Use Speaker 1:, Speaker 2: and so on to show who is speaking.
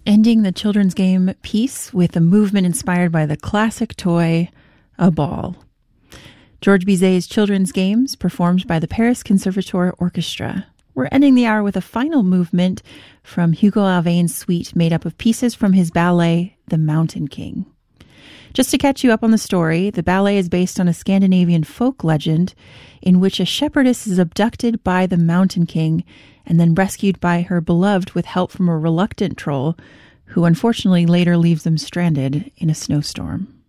Speaker 1: Ending the children's game piece with a movement inspired by the classic toy, a ball. Georges Bizet's Children's Games, performed by the Paris Conservatoire Orchestra. We're ending the hour with a final movement from Hugo Alvain's suite made up of pieces from his ballet, The Mountain King. Just to catch you up on the story, the ballet is based on a Scandinavian folk legend in which a shepherdess is abducted by the Mountain King and then rescued by her beloved with help from a reluctant troll who unfortunately later leaves them stranded in a snowstorm.